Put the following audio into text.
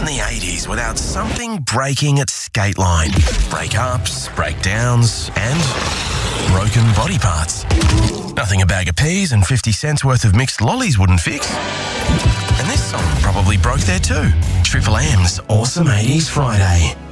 the 80s without something breaking at Skateline. Breakups, breakdowns, and broken body parts. Nothing a bag of peas and 50 cents worth of mixed lollies wouldn't fix. And this song probably broke there too. Triple M's Awesome 80s Friday.